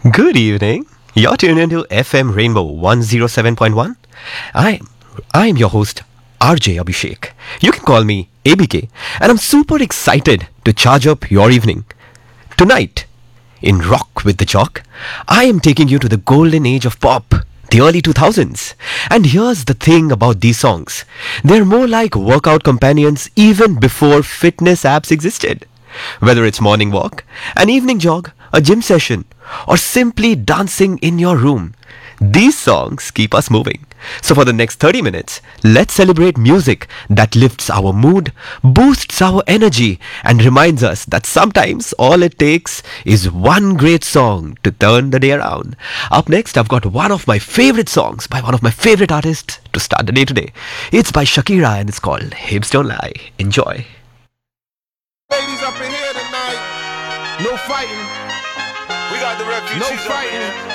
Good evening. You're tuned into FM Rainbow 107.1. I'm your host, RJ Abhishek. You can call me ABK, and I'm super excited to charge up your evening. Tonight, in Rock with the Jock, I am taking you to the golden age of pop, the early 2000s. And here's the thing about these songs. They're more like workout companions even before fitness apps existed. Whether it's morning walk, an evening jog, a gym session, or simply dancing in your room, these songs keep us moving. So for the next 30 minutes, let's celebrate music that lifts our mood, boosts our energy, and reminds us that sometimes all it takes is one great song to turn the day around. Up next, I've got one of my favorite songs by one of my favorite artists to start the day today. It's by Shakira and it's called Hips Don't Lie. Enjoy. Ladies up in here tonight, no fighting. We got the refugees. No up in fighting. here.